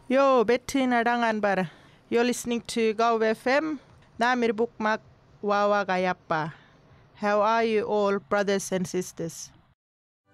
Yo, Betty Nadangan bara. You're listening to Go FM. Namir Bukmak Wawa Gayappa. How are you all, brothers and sisters?